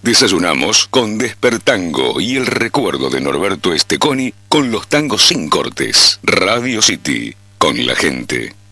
Desayunamos con Despertango y el recuerdo de Norberto Esteconi con los tangos sin cortes. Radio City, con la gente.